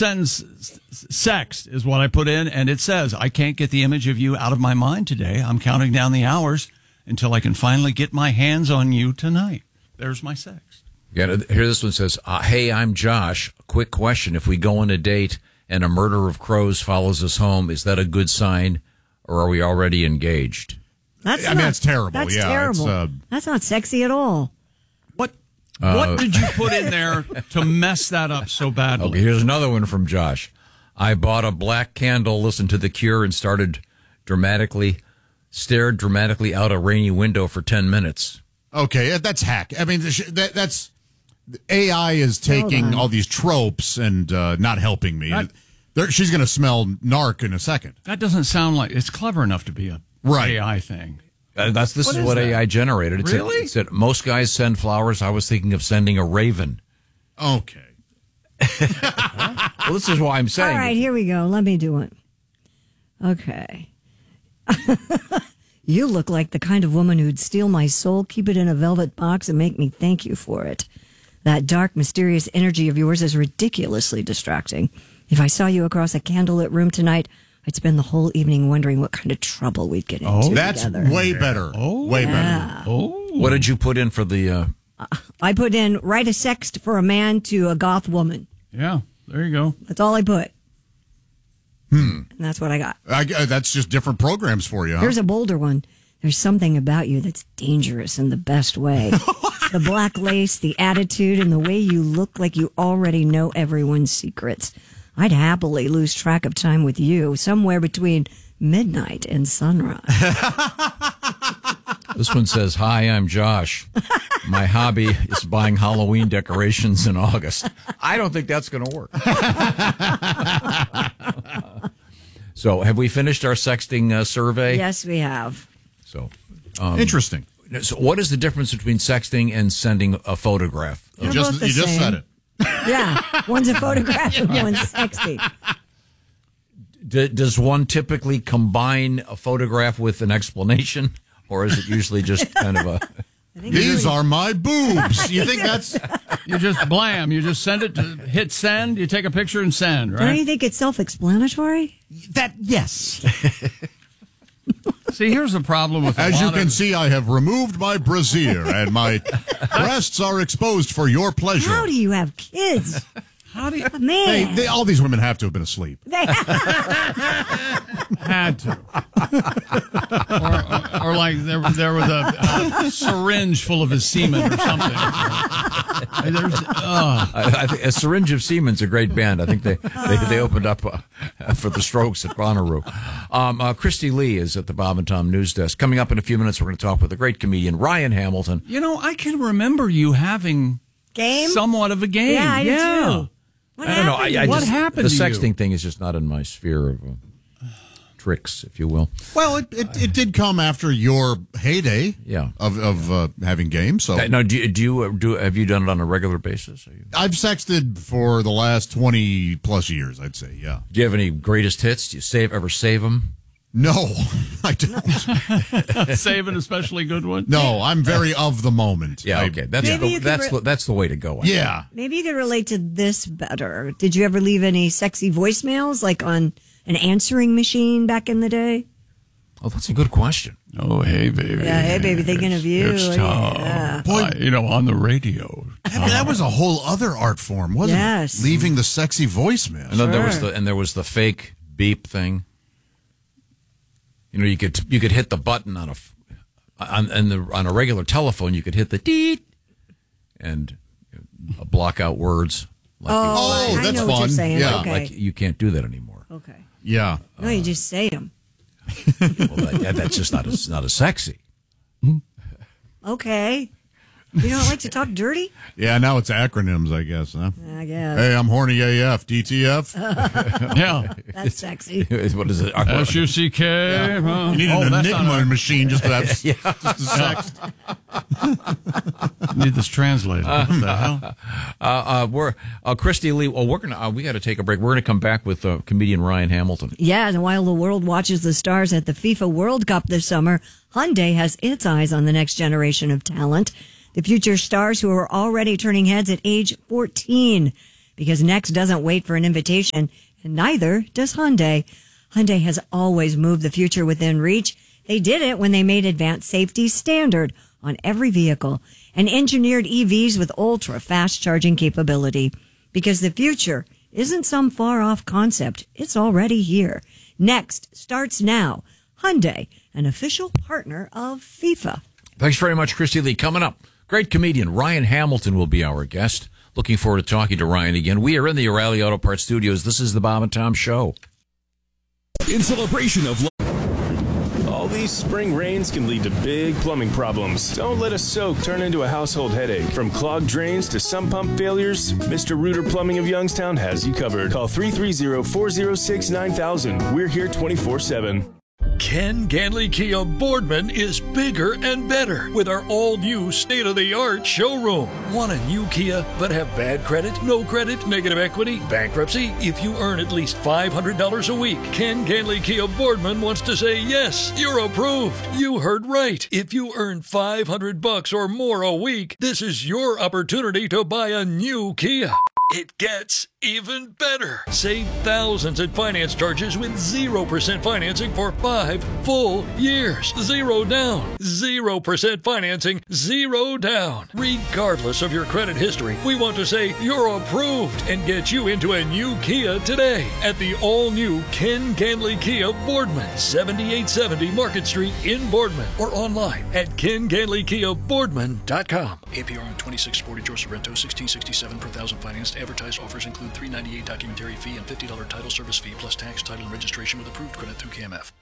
sentence, sext, is what I put in, and it says, I can't get the image of you out of my mind today. I'm counting down the hours until I can finally get my hands on you tonight. There's my sext. Yeah, here this one says, hey, I'm Josh. Quick question. If we go on a date and a murder of crows follows us home, is that a good sign, or are we already engaged? That's terrible. That's yeah, terrible. That's not sexy at all. What did you put in there to mess that up so badly? Okay, here's another one from Josh. I bought a black candle, listened to The Cure, and stared dramatically out a rainy window for 10 minutes. Okay, that's hack. I mean, that's AI is taking all these tropes and not helping me. She's going to smell narc in a second. That doesn't sound like it's clever enough to be a AI thing. This is what AI generated. It really? It said, most guys send flowers. I was thinking of sending a raven. Okay. Well, this is why I'm saying. All right, here we go. Let me do it. Okay. You look like the kind of woman who'd steal my soul, keep it in a velvet box, and make me thank you for it. That dark, mysterious energy of yours is ridiculously distracting. If I saw you across a candlelit room tonight, I'd spend the whole evening wondering what kind of trouble we'd get into that's together. way better. Way better. What did you put in for the... I put in, write a sext for a man to a goth woman. Yeah, there you go. That's all I put. And that's what I got. That's just different programs for you, huh? Here's a bolder one. There's something about you that's dangerous in the best way. The black lace, the attitude, and the way you look like you already know everyone's secrets. I'd happily lose track of time with you somewhere between midnight and sunrise. This one says, hi, I'm Josh. My hobby is buying Halloween decorations in August. I don't think that's going to work. So have we finished our sexting survey? Yes, we have. So interesting. So what is the difference between sexting and sending a photograph? You just said it. Yeah, one's a photograph and one's sexting. Does one typically combine a photograph with an explanation, or is it usually just kind of a... These are my boobs. You think that's... You just blam. You just send it to hit send. You take a picture and send, right? Don't you think it's self-explanatory? Yes. See, here's the problem with As you can see, I have removed my brassiere and my breasts are exposed for your pleasure. How do you have kids? How do you... Man. All these women have to have been asleep. Had to. or like there was a syringe full of his semen or something. I think a Syringe of Semen's a great band. I think they opened up for the Strokes at Bonnaroo. Christy Lee is at the Bob and Tom News Desk. Coming up in a few minutes, we're going to talk with the great comedian Ryan Hamilton. You know, I can remember you having somewhat of a game. Yeah, I do too. I don't know. What happened The to you? sexting thing is just not in my sphere of tricks, if you will. Well, it did come after your heyday of having games. So now, have you done it on a regular basis? I've sexted for the last 20 plus years, I'd say. Yeah. Do you have any greatest hits? Do you ever save them? No, I don't. Save an especially good one? No, I'm very of the moment. Yeah, okay. That's the way to go. Yeah. Maybe you could relate to this better. Did you ever leave any sexy voicemails, like on an answering machine back in the day? Oh, that's a good question. Oh, hey, baby. Yeah, hey, baby, thinking of you. It's Tom. Yeah. Boy, on the radio. That was a whole other art form, wasn't Yes. it? Leaving the sexy voicemail. And then there was the fake beep thing. You know, you could hit the button on a regular telephone. You could hit the deet and block out words. That's I know fun. What you're saying. Yeah, okay. like you can't do that anymore. Okay. Yeah. No, you just say them. Well, that's just not as sexy. Okay. You don't like to talk dirty? Yeah, now it's acronyms, I guess, huh? I guess. Hey, I'm horny AF, DTF. Yeah. That's sexy. What is it? SUCK. You need an Enigma machine just to have just to sex. Need this translated. What the hell? We're Christy Lee. Well, we got to take a break. We're going to come back with comedian Ryan Hamilton. Yeah, and while the world watches the stars at the FIFA World Cup this summer, Hyundai has its eyes on the next generation of talent. The future stars who are already turning heads at age 14. because Next doesn't wait for an invitation, and neither does Hyundai. Hyundai has always moved the future within reach. They did it when they made advanced safety standard on every vehicle and engineered EVs with ultra-fast charging capability. Because the future isn't some far-off concept. It's already here. Next starts now. Hyundai, an official partner of FIFA. Thanks very much, Christy Lee. Coming up, great comedian Ryan Hamilton will be our guest. Looking forward to talking to Ryan again. We are in the O'Reilly Auto Parts studios. This is the Bob and Tom Show. In celebration of all these spring rains can lead to big plumbing problems. Don't let a soak turn into a household headache. From clogged drains to sump pump failures, Mr. Rooter Plumbing of Youngstown has you covered. Call 330-406-9000. We're here 24/7. Ken Ganley Kia Boardman is bigger and better with our all-new state-of-the-art showroom. Want a new Kia but have bad credit, no credit, negative equity, bankruptcy? If you earn at least $500 a week, Ken Ganley Kia Boardman wants to say, yes, you're approved. You heard right. If you earn $500 or more a week, this is your opportunity to buy a new Kia. It gets even better. Save thousands in finance charges with 0% financing for 5 full years. Zero down. 0% financing. Zero down. Regardless of your credit history, we want to say you're approved and get you into a new Kia today at the all-new Ken Ganley Kia Boardman, 7870 Market Street in Boardman, or online at kenganleykiaboardman.com. APR on 2640 George Sorrento, $1667 per thousand financed. Advertised offers include $398 documentary fee and $50 title service fee plus tax, title, and registration with approved credit through KMF.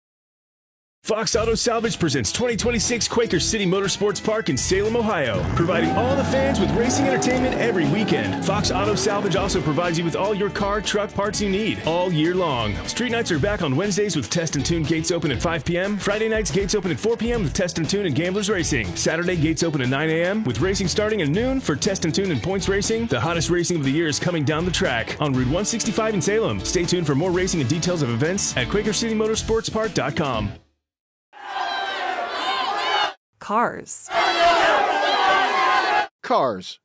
Fox Auto Salvage presents 2026 Quaker City Motorsports Park in Salem, Ohio, providing all the fans with racing entertainment every weekend. Fox Auto Salvage also provides you with all your car, truck parts you need all year long. Street nights are back on Wednesdays with Test and Tune gates open at 5 p.m. Friday nights gates open at 4 p.m. with Test and Tune and Gamblers Racing. Saturday gates open at 9 a.m. with racing starting at noon for Test and Tune and Points Racing. The hottest racing of the year is coming down the track on Route 165 in Salem. Stay tuned for more racing and details of events at QuakerCityMotorsportsPark.com. Cars. Cars.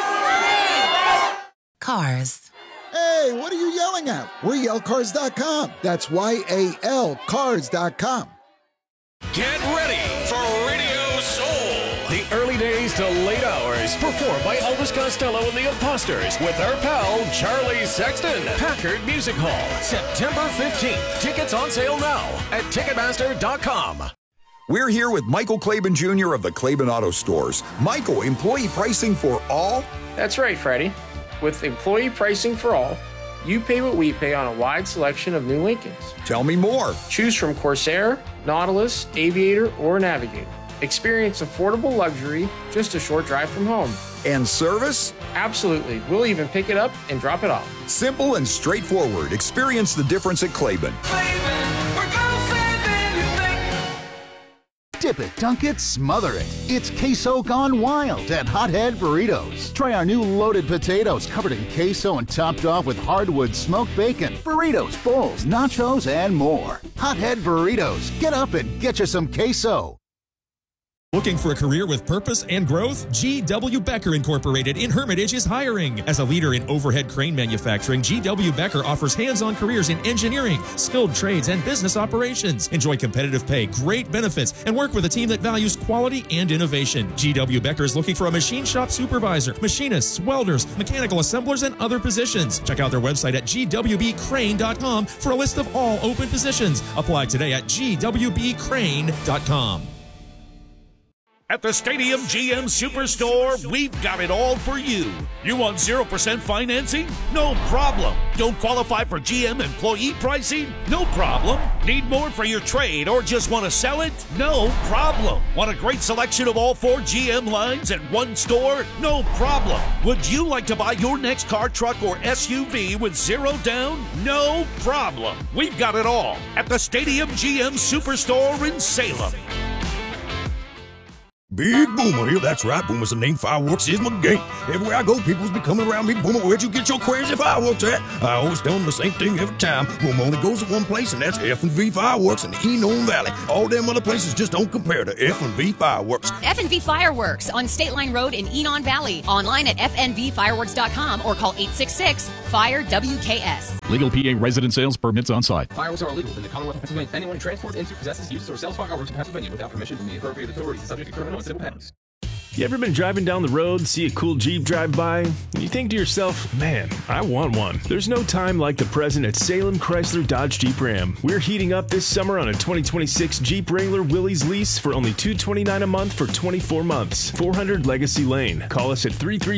Cars. Hey, what are you yelling at? We're yellcars.com. That's YALcars.com. Get ready for Radio Soul. The early days to late hours. Performed by Elvis Costello and the Imposters with their pal Charlie Sexton. Packard Music Hall, September 15th. Tickets on sale now at Ticketmaster.com. We're here with Michael Claiborne Jr. of the Claiborne Auto Stores. Michael, employee pricing for all? That's right, Freddie. With employee pricing for all, you pay what we pay on a wide selection of new Lincolns. Tell me more. Choose from Corsair, Nautilus, Aviator, or Navigator. Experience affordable luxury just a short drive from home. And service? Absolutely. We'll even pick it up and drop it off. Simple and straightforward. Experience the difference at Claiborne. Dip it, dunk it, smother it. It's queso gone wild at Hothead Burritos. Try our new loaded potatoes covered in queso and topped off with hardwood smoked bacon, burritos, bowls, nachos, and more. Hothead Burritos. Get up and get you some queso. Looking for a career with purpose and growth? G.W. Becker Incorporated in Hermitage is hiring. As a leader in overhead crane manufacturing, G.W. Becker offers hands-on careers in engineering, skilled trades, and business operations. Enjoy competitive pay, great benefits, and work with a team that values quality and innovation. G.W. Becker is looking for a machine shop supervisor, machinists, welders, mechanical assemblers, and other positions. Check out their website at gwbcrane.com for a list of all open positions. Apply today at gwbcrane.com. At the Stadium GM Superstore, we've got it all for you. You want 0% financing? No problem. Don't qualify for GM employee pricing? No problem. Need more for your trade or just want to sell it? No problem. Want a great selection of all 4 GM lines at one store? No problem. Would you like to buy your next car, truck, or SUV with 0 down? No problem. We've got it all at the Stadium GM Superstore in Salem. big Boomer here. That's right, Boomer's the name. Fireworks is my game. Everywhere I go, people's be coming around me. Boomer, where'd you get your crazy fireworks at? I always tell them the same thing every time. Boomer only goes to one place, and that's F&V Fireworks in the Enon Valley. All them other places just don't compare to F&V Fireworks. F&V Fireworks on State Line Road in Enon Valley. Online at fnvfireworks.com or call 866-FIRE-WKS. Legal PA resident sales permits on site. Fireworks are illegal in the Commonwealth of Pennsylvania. Anyone who transports into, possesses, uses, or sells fireworks in Pennsylvania without permission from the appropriate authorities is subject to criminal and civil penalties. You ever been driving down the road, see a cool Jeep drive by, and you think to yourself, man, I want one. There's no time like the present at Salem Chrysler Dodge Jeep Ram. We're heating up this summer on a 2026 Jeep Wrangler Willys lease for only $229 a month for 24 months. 400 Legacy Lane. Call us at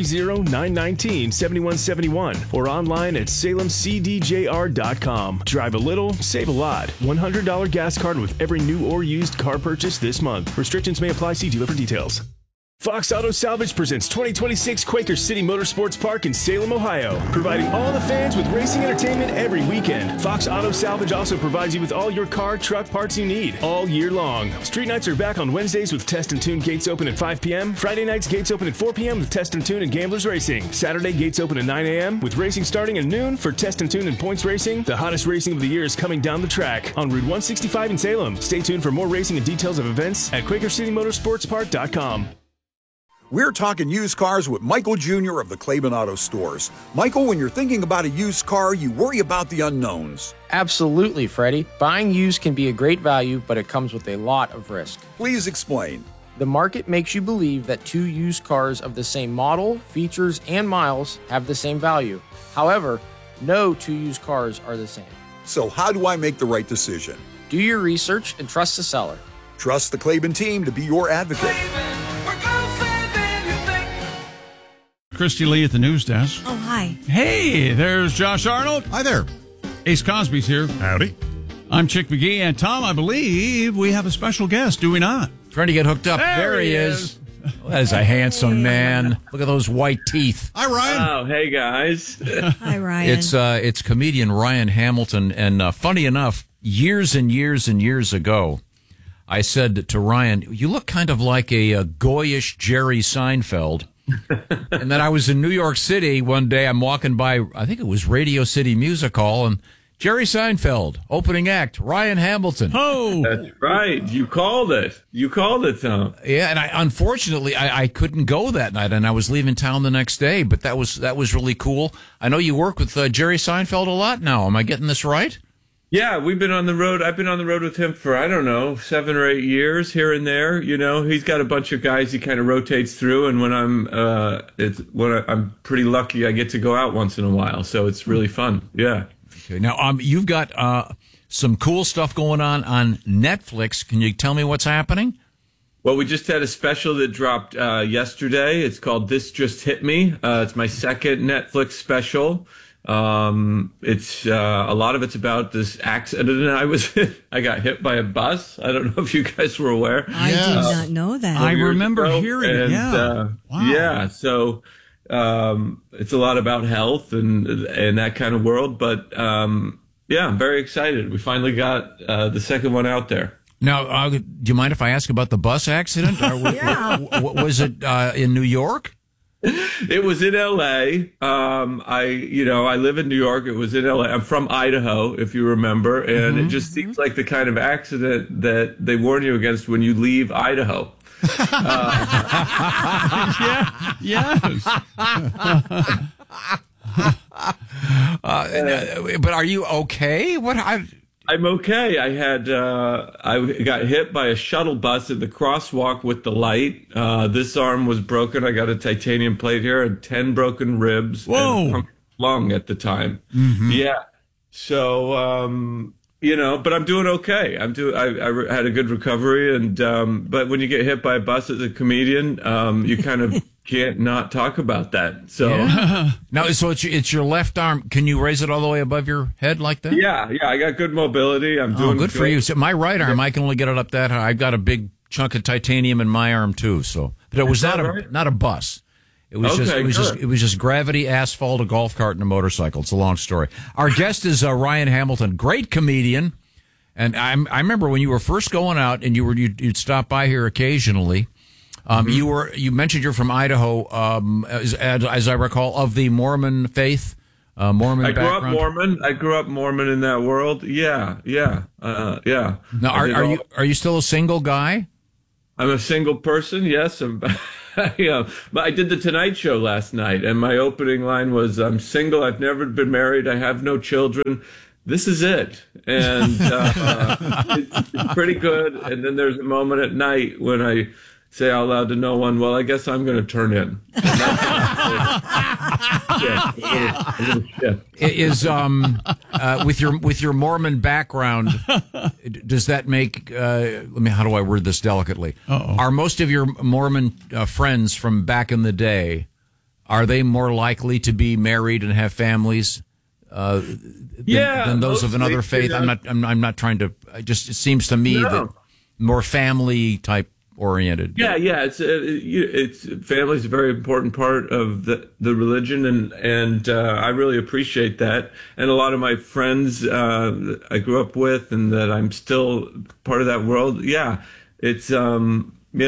330-919-7171 or online at salemcdjr.com. Drive a little, save a lot. $100 gas card with every new or used car purchase this month. Restrictions may apply. See dealer for details. Fox Auto Salvage presents 2026 Quaker City Motorsports Park in Salem, Ohio, providing all the fans with racing entertainment every weekend. Fox Auto Salvage also provides you with all your car, truck parts you need all year long. Street nights are back on Wednesdays with Test and Tune gates open at 5 p.m. Friday nights gates open at 4 p.m. with Test and Tune and Gamblers Racing. Saturday gates open at 9 a.m. with racing starting at noon for Test and Tune and Points Racing. The hottest racing of the year is coming down the track on Route 165 in Salem. Stay tuned for more racing and details of events at QuakerCityMotorsportsPark.com. We're talking used cars with Michael Jr. of the Claiborne Auto Stores. Michael, when you're thinking about a used car, you worry about the unknowns. Absolutely, Freddie. Buying used can be a great value, but it comes with a lot of risk. Please explain. The market makes you believe that two used cars of the same model, features, and miles have the same value. However, no two used cars are the same. So how do I make the right decision? Do your research and trust the seller. Trust the Claiborne team to be your advocate. Christy Lee at the news desk. Oh, hi. Hey, there's Josh Arnold. Hi there. Ace Cosby's here. Howdy. I'm Chick McGee, and Tom, I believe we have a special guest, do we not? Trying to get hooked up. There he is. Well, that is a handsome man. Look at those white teeth. Hi, Ryan. Oh, hey, guys. Hi, Ryan. It's comedian Ryan Hamilton, and funny enough, years and years and years ago, I said to Ryan, you look kind of like a goyish Jerry Seinfeld. And then I was in New York City one day. I'm walking by, I think it was Radio City Music Hall, and Jerry Seinfeld, opening act, Ryan Hamilton. Oh, that's right. You called it. You called it, Tom. Yeah, and unfortunately I couldn't go that night, and I was leaving town the next day. But that was really cool. I know you work with Jerry Seinfeld a lot now. Am I getting this right? Yeah, we've been on the road. I've been on the road with him for, 7 or 8 years here and there. You know, he's got a bunch of guys he kind of rotates through. And when I'm pretty lucky, I get to go out once in a while. So it's really fun. Yeah. Okay. Now, you've got some cool stuff going on Netflix. Can you tell me what's happening? Well, we just had a special that dropped yesterday. It's called This Just Hit Me. It's my second Netflix special. It's a lot of it's about this accident I got hit by a bus. I don't know if you guys were aware. I did not know that. I remember hearing it. Yeah. Wow. Yeah. So it's a lot about health and that kind of world. But yeah, I'm very excited. We finally got the second one out there. Now, do you mind if I ask about the bus accident? Yeah. Was it in New York? It was in L.A. I live in New York. It was in L.A. I'm from Idaho, if you remember, and it just seems like the kind of accident that they warn you against when you leave Idaho. Yes. But are you okay? I'm okay. I got hit by a shuttle bus at the crosswalk with the light. This arm was broken. I got a titanium plate here and 10 broken ribs. Whoa. And lung at the time. Mm-hmm. Yeah. So, but I'm doing okay. I had a good recovery. And, but when you get hit by a bus as a comedian, you kind of can't not talk about that. So now, so it's your left arm. Can you raise it all the way above your head like that? Yeah. I got good mobility. I'm doing good for you. So my right arm, I can only get it up that high. I've got a big chunk of titanium in my arm too. So, but it was not a bus. It was just gravity, asphalt, a golf cart, and a motorcycle. It's a long story. Our guest is Ryan Hamilton, great comedian. And I remember when you were first going out and you'd stop by here occasionally. You mentioned you're from Idaho, as I recall, of the Mormon faith, Mormon background. I grew up Mormon in that world. Yeah. Now, are you still a single guy? I'm a single person. Yes, but I did the Tonight Show last night, and my opening line was, "I'm single. I've never been married. I have no children. This is it." And it's pretty good. And then there's a moment at night when I say out loud to no one, "Well, I guess I'm going to turn in." With your Mormon background, does that make? How do I word this delicately? Are most of your Mormon friends from back in the day, are they more likely to be married and have families than those of another faith? Yeah. I'm not trying to. It seems to me that more family type oriented. Yeah. It's family's a very important part of the religion, and I really appreciate that. And a lot of my friends I grew up with, and that I'm still part of that world. Yeah, it's so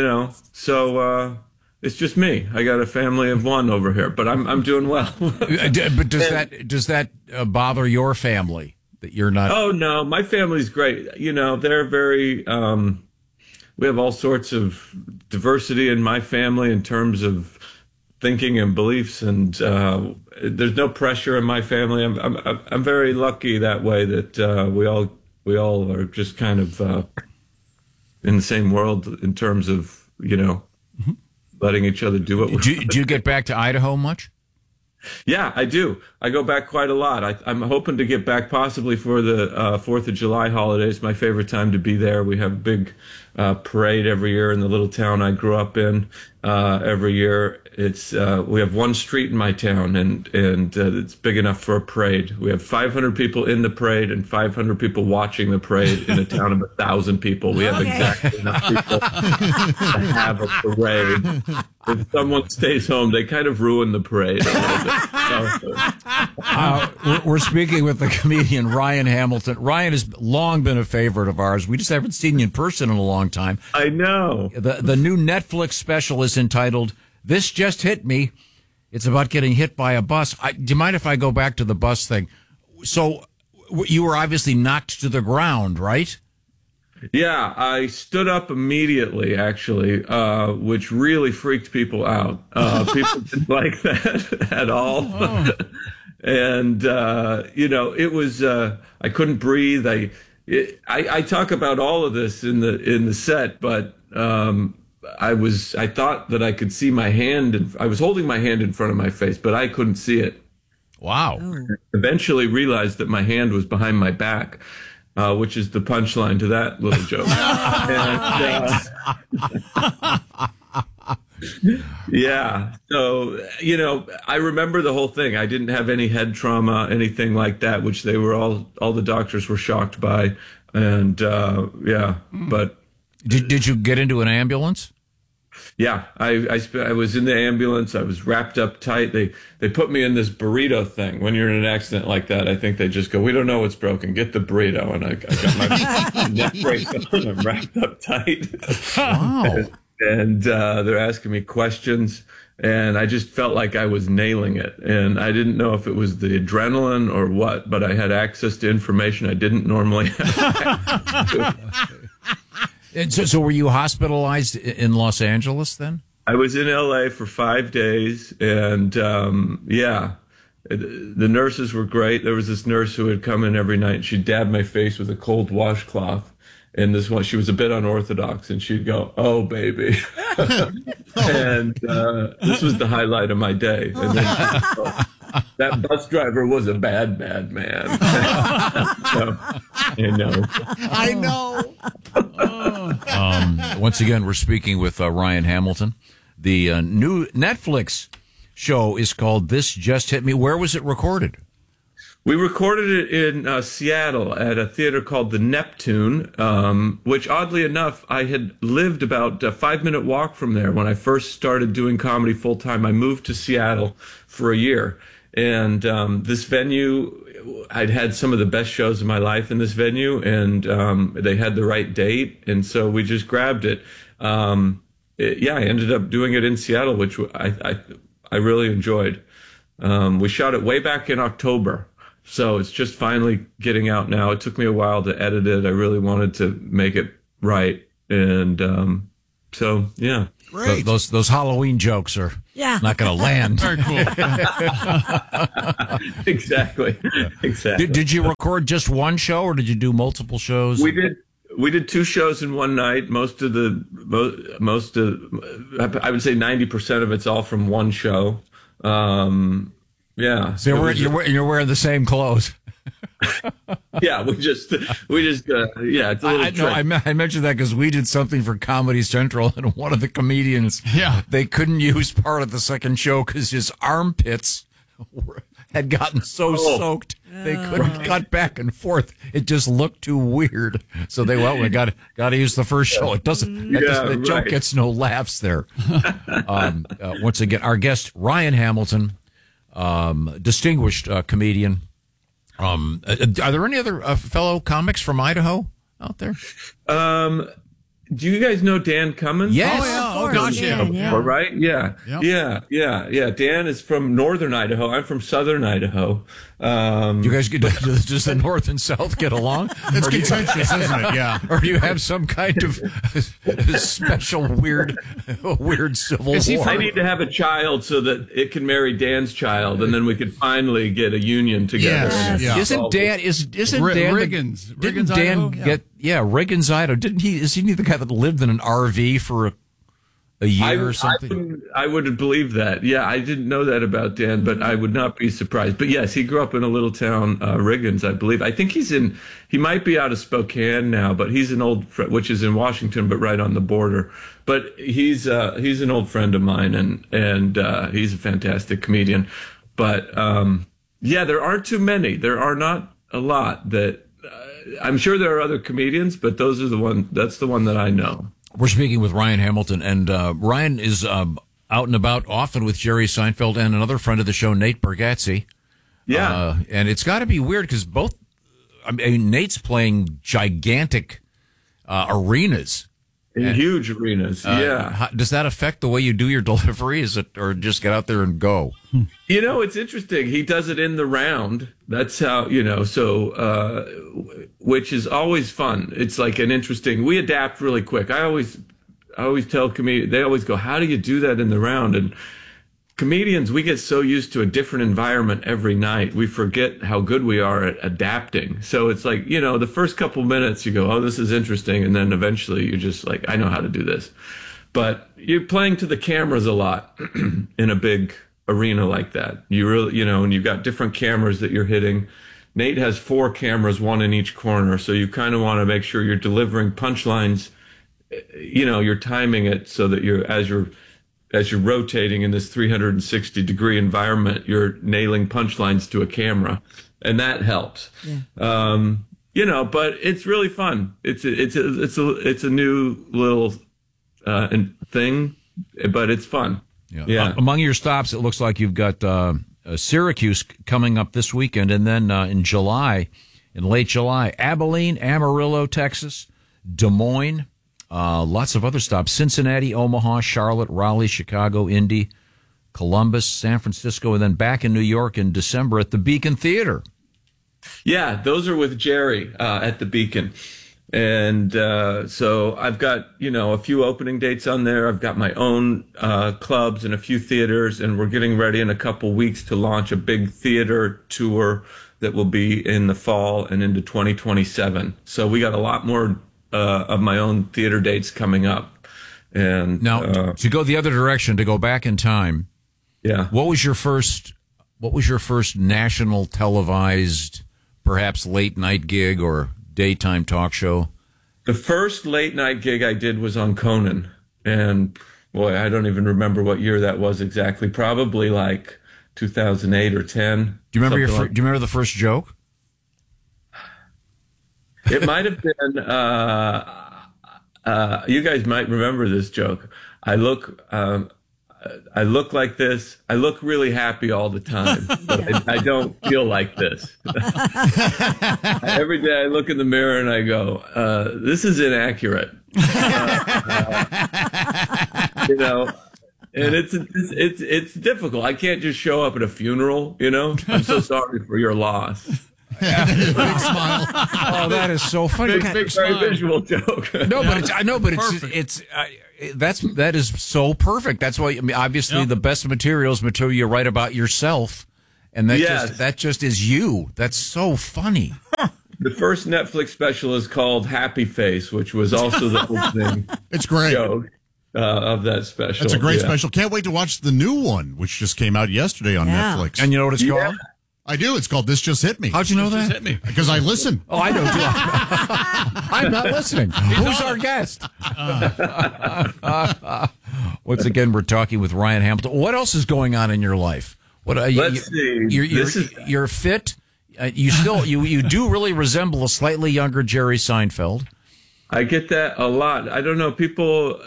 it's just me. I got a family of one over here, but I'm doing well. But does that bother your family that you're not? Oh no, my family's great. They're very. We have all sorts of diversity in my family in terms of thinking and beliefs, and there's no pressure in my family. I'm very lucky that way that we all are just kind of in the same world in terms of letting each other do what we do. You get back to Idaho much? Yeah, I do. I go back quite a lot. I'm hoping to get back possibly for the 4th of July holidays. My favorite time to be there. We have a big parade every year in the little town I grew up in. Every year, we have one street in my town, and it's big enough for a parade. We have 500 people in the parade and 500 people watching the parade in a town of 1,000 people. We have exactly enough people to have a parade. If someone stays home, they kind of ruin the parade a little bit. We're speaking with the comedian Ryan Hamilton. Ryan has long been a favorite of ours. We just haven't seen you in person in a long time. I know. The new Netflix special is entitled "This Just Hit Me." It's about getting hit by a bus. Do you mind if I go back to the bus thing? So you were obviously knocked to the ground, right? Yeah, I stood up immediately, actually, which really freaked people out. People didn't like that at all. Oh. And, it was, I couldn't breathe. I talk about all of this in the set, but I thought that I could see my hand, and I was holding my hand in front of my face, but I couldn't see it. Wow. Eventually realized that my hand was behind my back. Which is the punchline to that little joke. Yeah. So, I remember the whole thing. I didn't have any head trauma, anything like that, which they were all the doctors were shocked by. And, but. Did you get into an ambulance? Yeah, I was in the ambulance. I was wrapped up tight. They put me in this burrito thing. When you're in an accident like that, I think they just go, "We don't know what's broken. Get the burrito." And I got my neck brace on. I'm wrapped up tight. Wow. And they're asking me questions, and I just felt like I was nailing it. And I didn't know if it was the adrenaline or what, but I had access to information I didn't normally have. So were you hospitalized in Los Angeles then? I was in LA for 5 days, and the nurses were great. There was this nurse who would come in every night, and she'd dab my face with a cold washcloth. And she was a bit unorthodox, and she'd go, "Oh, baby." And this was the highlight of my day. And then that bus driver was a bad man. So, I know. Once again, we're speaking with Ryan Hamilton. The new Netflix show is called "This Just Hit Me." Where was it recorded? We recorded it in Seattle at a theater called the Neptune, which oddly enough, I had lived about a 5-minute walk from there when I first started doing comedy full time. I moved to Seattle for a year. And this venue, I'd had some of the best shows of my life in this venue, and they had the right date. And so we just grabbed it. I ended up doing it in Seattle, which I really enjoyed. We shot it way back in October, so it's just finally getting out now. It took me a while to edit it. I really wanted to make it right, and so yeah. Great. Those Halloween jokes are not going to land. Very cool. Exactly. Did you record just one show, or did you do multiple shows? We did 2 shows in one night. Most of I would say 90% of it's all from one show. Yeah. So you're wearing the same clothes. Yeah, we just it's a little I mentioned that because we did something for Comedy Central, and one of the comedians, they couldn't use part of the second show because his armpits had gotten so soaked they couldn't cut back and forth. It just looked too weird. So we got to use the first show. It doesn't. The joke gets no laughs there. Once again, our guest Ryan Hamilton, distinguished comedian. Are there any other fellow comics from Idaho out there? Do you guys know Dan Cummins? Yes. Oh gosh, yeah. Right? Yeah. Yep. Dan is from northern Idaho. I'm from southern Idaho. You guys does the North and South get along? It's contentious, isn't it? Yeah. Or do you have some kind of special weird civil war? I need to have a child so that it can marry Dan's child, and then we could finally get a union together. Yes. Yeah. Isn't Dan Riggins? Didn't Dan get Riggins, Idaho? Didn't he? Is he the guy that lived in an RV for a year or something? I would believe that. Yeah, I didn't know that about Dan, but I would not be surprised. But yes, he grew up in a little town, Riggins, I believe. I think he might be out of Spokane now, but he's an old friend, which is in Washington, but right on the border. But he's an old friend of mine, and he's a fantastic comedian. But there aren't too many. There are not a lot that. I'm sure there are other comedians, but that's the one that I know. We're speaking with Ryan Hamilton, and Ryan is out and about often with Jerry Seinfeld and another friend of the show, Nate Bargatze. Yeah. And it's got to be weird because Nate's playing gigantic arenas. Huge arenas, yeah. Does that affect the way you do your delivery? Is it, or just get out there and go? It's interesting. He does it in the round. That's how, which is always fun. It's like we adapt really quick. I always tell comedians, they always go, how do you do that in the round? And comedians, we get so used to a different environment every night, we forget how good we are at adapting. So it's like, the first couple minutes you go, oh, this is interesting. And then eventually you're just like, I know how to do this. But you're playing to the cameras a lot in a big arena like that. You really, and you've got different cameras that you're hitting. Nate has 4 cameras, one in each corner. So you kind of want to make sure you're delivering punchlines, you're timing it so that as you're rotating in this 360-degree environment, you're nailing punchlines to a camera, and that helps. Yeah. But it's really fun. It's a new little thing, but it's fun. Yeah. Among your stops, it looks like you've got Syracuse coming up this weekend, and then in late July, Abilene, Amarillo, Texas, Des Moines. Lots of other stops: Cincinnati, Omaha, Charlotte, Raleigh, Chicago, Indy, Columbus, San Francisco, and then back in New York in December at the Beacon Theater. Yeah, those are with Jerry at the Beacon. And so I've got, a few opening dates on there. I've got my own clubs and a few theaters, and we're getting ready in a couple weeks to launch a big theater tour that will be in the fall and into 2027. So we got a lot more of my own theater dates coming up. And now to go the other direction, to go back in time. Yeah. What was your first national televised, perhaps late night gig or daytime talk show? The first late night gig I did was on Conan. And boy, I don't even remember what year that was exactly. Probably like 2008 or 10. Do you remember the first joke? It might have been, you guys might remember this joke. I look like this. I look really happy all the time, but I don't feel like this. Every day I look in the mirror and I go, this is inaccurate. you know. And it's difficult. I can't just show up at a funeral, you know. I'm so sorry for your loss. Big smile. Oh, that is so funny. Very visual joke. No, but that is so perfect. That's why, I mean, obviously the best material is material you write about yourself, and that just is you. That's so funny. The first Netflix special is called Happy Face, which was also the opening. It's great. Joke of that special. That's a great special. Can't wait to watch the new one, which just came out yesterday on Netflix. And you know what it's called? I do. It's called This Just Hit Me. How'd you know that? Hit me. Because I listen. Oh, I know too. I'm not listening. Who's our guest? Once again, we're talking with Ryan Hamilton. What else is going on in your life? Let's see. You're fit. You do really resemble a slightly younger Jerry Seinfeld. I get that a lot. I don't know. People,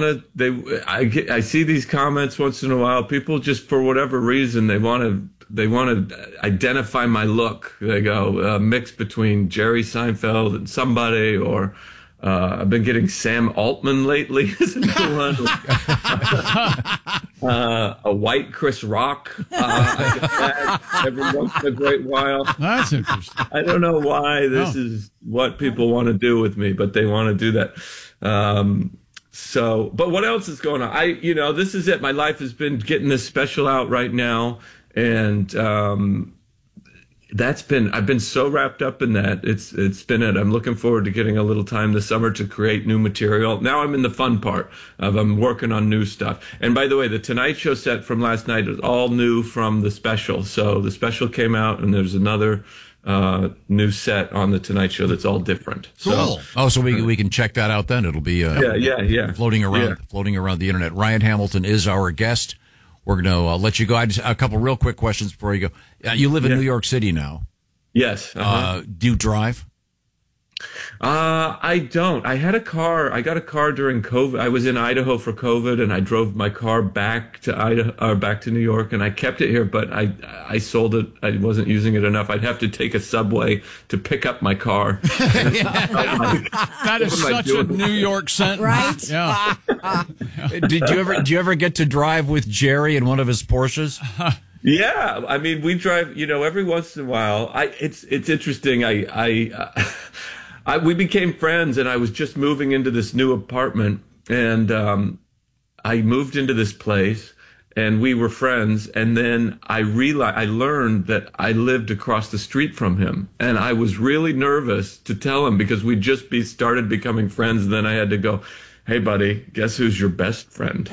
I see these comments once in a while. People just, for whatever reason, they want to identify my look. They go, mix between Jerry Seinfeld and somebody, or I've been getting Sam Altman lately as a new one. A white Chris Rock. I get that every once in a great while. That's interesting. I don't know why this is what people want to do with me, but they want to do that. But what else is going on? This is it. My life has been getting this special out right now, and I've been so wrapped up in that. It's been it. I'm looking forward to getting a little time this summer to create new material. Now I'm in the fun part of I'm working on new stuff. And by the way, the Tonight Show set from last night is all new from the special. So the special came out, and there's another new set on the Tonight Show that's all different. Cool. So we can check that out then. It'll be floating around the internet. Ryan Hamilton is our guest. We're going to let you go. A couple real quick questions before you go. You live in New York City now. Yes. Do you drive? I don't. I had a car. I got a car during COVID. I was in Idaho for COVID, and I drove my car back to back to New York, and I kept it here, but I sold it. I wasn't using it enough. I'd have to take a subway to pick up my car. That is such a New York sentence. Right? Yeah. Did you ever get to drive with Jerry in one of his Porsches? Yeah, I mean, we drive. Every once in a while. It's interesting. We became friends, and I was just moving into this new apartment, and I moved into this place, and we were friends. And then I learned that I lived across the street from him, and I was really nervous to tell him because we just started becoming friends. And then I had to go, "Hey, buddy, guess who's your best friend?"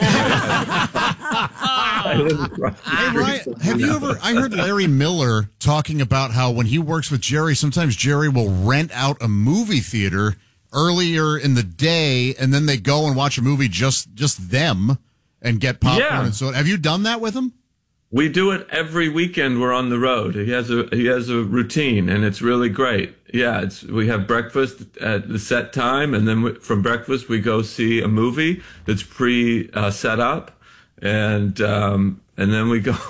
Hey, Ryan, have you ever? I heard Larry Miller talking about how when he works with Jerry, sometimes Jerry will rent out a movie theater earlier in the day, and then they go and watch a movie just them and get popcorn and so. Have you done that with him? We do it every weekend. We're on the road. He has a routine, and it's really great. Yeah, we have breakfast at the set time, and then from breakfast we go see a movie that's set up. And then we go,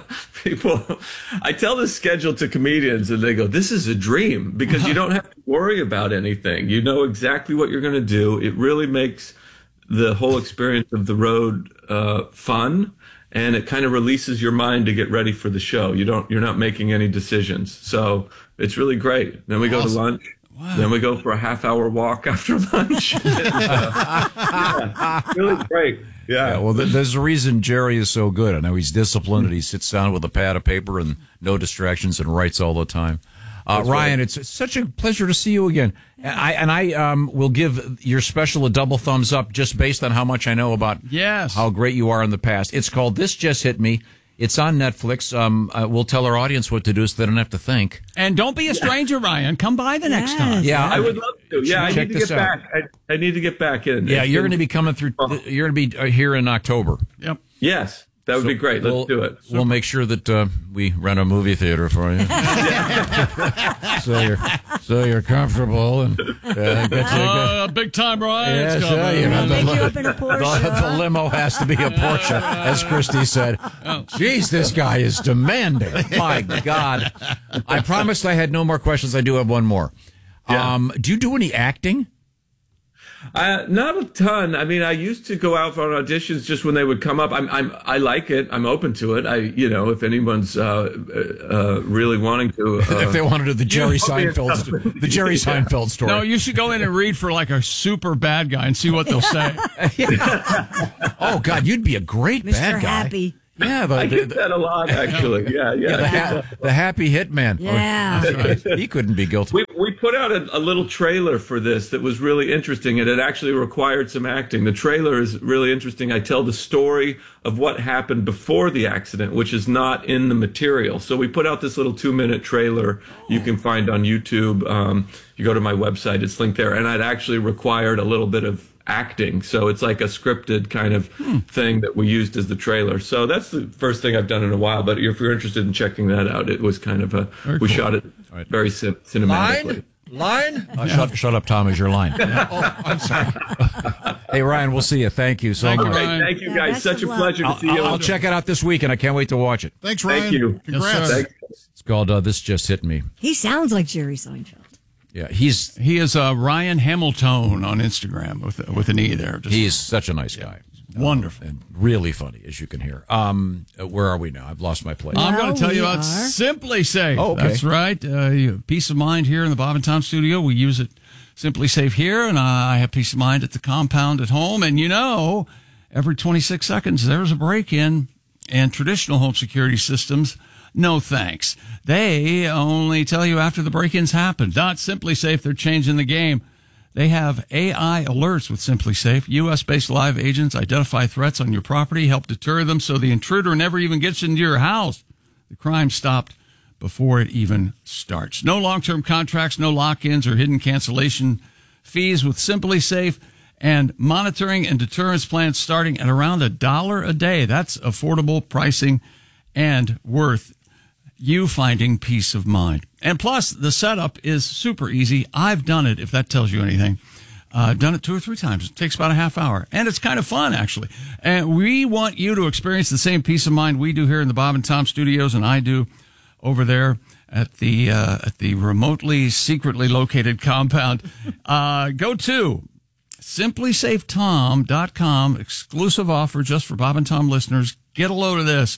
I tell this schedule to comedians, and they go, "This is a dream," because you don't have to worry about anything. You know exactly what you're going to do. It really makes the whole experience of the road fun, and it kind of releases your mind to get ready for the show. You're not making any decisions. So it's really great. Then we go to lunch. Wow. Then we go for a half-hour walk after lunch. Really great. Yeah. Well, there's a reason Jerry is so good. I know he's disciplined, and he sits down with a pad of paper and no distractions and writes all the time. Ryan, it's such a pleasure to see you again. I will give your special a double thumbs up just based on how much I know about how great you are in the past. It's called This Just Hit Me. It's on Netflix. We'll tell our audience what to do so they don't have to think. And don't be a stranger, Ryan. Come by the next time. Yeah, I would love to. Yeah, I need to get back. I need to get back in. Yeah, you're going to be coming through. You're going to be here in October. Yep. Yes. That would be great. Let's do it. We'll make sure that we rent a movie theater for you, so you're comfortable and big time Ryan. Yes, make you up in a Porsche. The limo has to be a Porsche, as Christy said. Jeez, this guy is demanding. My God! I promised I had no more questions. I do have one more. Yeah. Do you do any acting? Not a ton. I mean, I used to go out for auditions just when they would come up. I like it. I'm open to it. If anyone's really wanting to, if they want to do the Jerry Seinfeld story. No, you should go in and read for like a super bad guy and see what they'll say. Oh God, you'd be a great bad guy. Happy. Yeah, I get that a lot, actually. Yeah. The happy hitman. Yeah. That's right. He couldn't be guilty. We put out a little trailer for this that was really interesting, and it actually required some acting. The trailer is really interesting. I tell the story of what happened before the accident, which is not in the material. So we put out this little 2-minute trailer you can find on YouTube. You go to my website, it's linked there, and it actually required a little bit of acting, so it's like a scripted kind of thing that we used as the trailer. So that's the first thing I've done in a while, but if you're interested in checking that out, it was kind of we shot it very cinematically. Line? Shut up, Tom, is your line. Oh, I'm sorry. Hey, Ryan, we'll see you. Thank you so much. Thank you, guys. Such a pleasure to see you. I'll check it out this week, and I can't wait to watch it. Thanks, Ryan. Thank you. Congrats. Yes, it's called This Just Hit Me. He sounds like Jerry Seinfeld. Yeah, he is Ryan Hamilton on Instagram with an E there. He's such a nice guy. Wonderful. And really funny, as you can hear. Where are we now? I've lost my place. I'm going to tell you about Simply Safe. Oh, okay. That's right. Peace of mind here in the Bob and Tom studio. We use it Simply Safe here, and I have peace of mind at the compound at home. And every 26 seconds there's a break-in, and traditional home security systems, no thanks. They only tell you after the break-ins happen. Not Simply Safe. They're changing the game. They have AI alerts with Simply Safe. U.S.-based live agents identify threats on your property, help deter them so the intruder never even gets into your house. The crime stopped before it even starts. No long-term contracts, no lock-ins or hidden cancellation fees with Simply Safe, and monitoring and deterrence plans starting at around $1 a day. That's affordable pricing and worth you finding peace of mind. And plus, the setup is super easy. I've done it, if that tells you anything. I've done it 2 or 3 times. It takes about a half hour. And it's kind of fun, actually. And we want you to experience the same peace of mind we do here in the Bob and Tom studios, and I do over there at the remotely, secretly located compound. Go to simplysafetom.com. Exclusive offer just for Bob and Tom listeners. Get a load of this.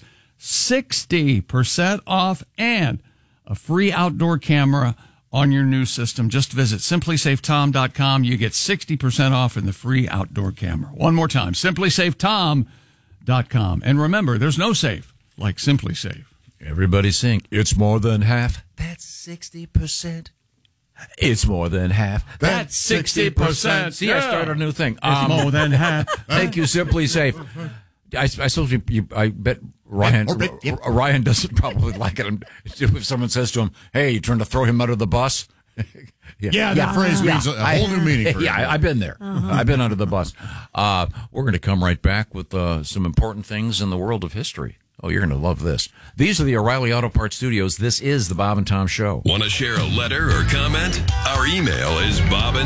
60% off and a free outdoor camera on your new system. Just visit simplysafetom.com. You get 60% off and the free outdoor camera. One more time, simplysafetom.com. And remember, there's no safe like Simply Safe. Everybody sing. It's more than half. That's 60%. It's more than half. That's 60%. See, I started a new thing. It's more than half. Thank you, Simply Safe. I suppose I bet Ryan doesn't probably like it if someone says to him, "Hey, you trying to throw him under the bus?" That phrase means a whole new meaning for you. Yeah, I've been there. I've been under the bus. We're going to come right back with some important things in the world of history. Oh, you're going to love this. These are the O'Reilly Auto Parts Studios. This is the Bob and Tom Show. Want to share a letter or comment? Our email is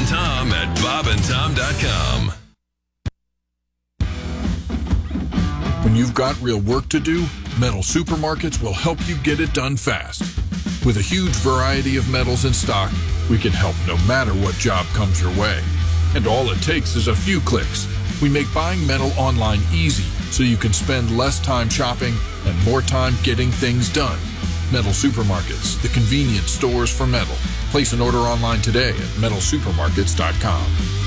bobandtom@bobandtom.com. When you've got real work to do, Metal Supermarkets will help you get it done fast. With a huge variety of metals in stock, we can help no matter what job comes your way. And all it takes is a few clicks. We make buying metal online easy, so you can spend less time shopping and more time getting things done. Metal Supermarkets, the convenient stores for metal. Place an order online today at metalsupermarkets.com.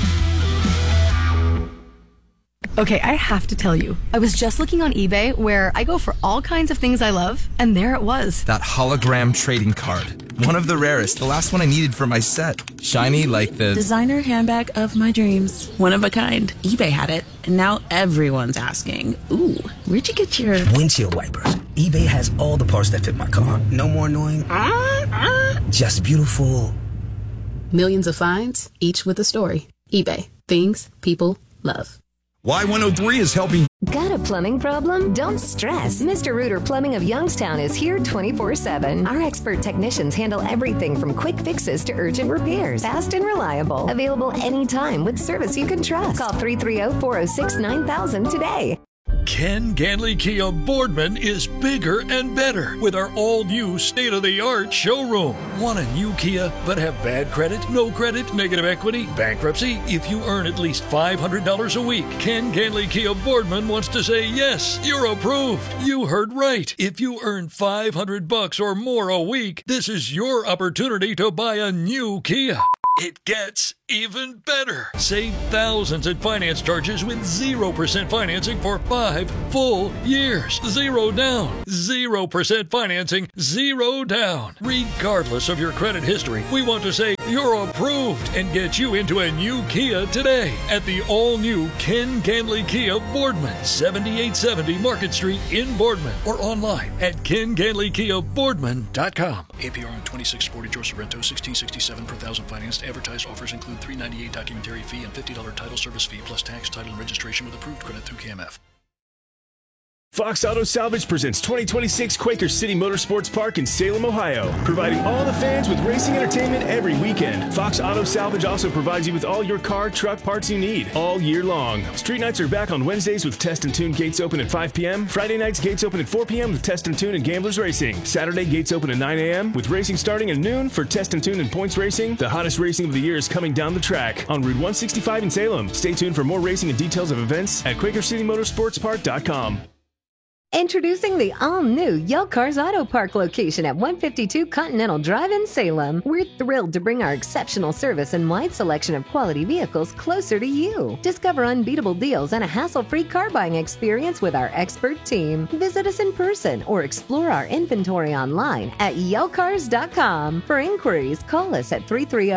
Okay, I have to tell you, I was just looking on eBay where I go for all kinds of things I love, and there it was. That hologram trading card. One of the rarest, the last one I needed for my set. Shiny like the designer handbag of my dreams. One of a kind. eBay had it, and now everyone's asking, ooh, where'd you get your windshield wipers? eBay has all the parts that fit my car. No more annoying, just beautiful. Millions of finds, each with a story. eBay. Things people love. Y103 is helping. Got a plumbing problem? Don't stress. Mr. Rooter Plumbing of Youngstown is here 24/7. Our expert technicians handle everything from quick fixes to urgent repairs. Fast and reliable. Available anytime with service you can trust. Call 330-406-9000 today. Ken Ganley Kia Boardman is bigger and better with our all-new state-of-the-art showroom. Want a new Kia but have bad credit, no credit, negative equity, bankruptcy? If you earn at least $500 a week, Ken Ganley Kia Boardman wants to say yes, you're approved. You heard right. If you earn $500 or more a week, this is your opportunity to buy a new Kia. It gets even better. Save thousands in finance charges with 0% financing for 5 full years. 0 down. 0% financing. 0 down. Regardless of your credit history, we want to say you're approved and get you into a new Kia today at the all-new Ken Ganley Kia Boardman, 7870 Market Street in Boardman, or online at kenganleykiaboardman.com. APR on 26 Sportage or Sorrento, $1,667 per thousand financed. Advertised offers include $398 documentary fee and $50 title service fee plus tax, title, and registration with approved credit through KMF. Fox Auto Salvage presents 2026 Quaker City Motorsports Park in Salem, Ohio, providing all the fans with racing entertainment every weekend. Fox Auto Salvage also provides you with all your car, truck parts you need all year long. Street nights are back on Wednesdays with Test and Tune gates open at 5 p.m. Friday nights gates open at 4 p.m. with Test and Tune and Gamblers Racing. Saturday gates open at 9 a.m. with racing starting at noon for Test and Tune and Points Racing. The hottest racing of the year is coming down the track on Route 165 in Salem. Stay tuned for more racing and details of events at QuakerCityMotorsportsPark.com. Introducing the all-new Yell Cars Auto Park location at 152 Continental Drive in Salem. We're thrilled to bring our exceptional service and wide selection of quality vehicles closer to you. Discover unbeatable deals and a hassle-free car buying experience with our expert team. Visit us in person or explore our inventory online at yellcars.com. For inquiries, call us at